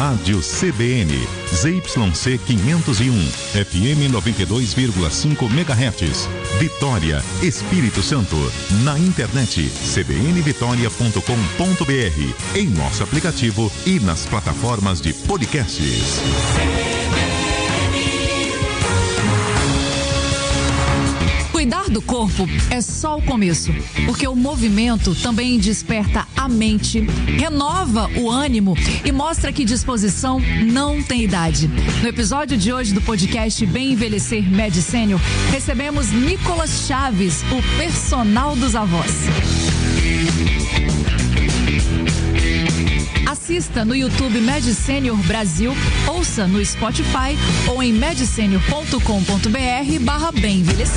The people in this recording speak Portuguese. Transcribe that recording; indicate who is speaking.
Speaker 1: Rádio CBN, ZYC 501, FM 92,5 MHz, Vitória, Espírito Santo. Na internet, cbnvitoria.com.br, em nosso aplicativo e nas plataformas de podcasts.
Speaker 2: Cuidar do corpo é só o começo, porque o movimento também desperta a mente, renova o ânimo e mostra que disposição não tem idade. No episódio de hoje do podcast Bem Envelhecer Med Senior, recebemos Nicolas Chaves, o personal dos avós. Assista no YouTube Med Senior Brasil, ouça no Spotify ou em medsenior.com.br/bem envelhecer.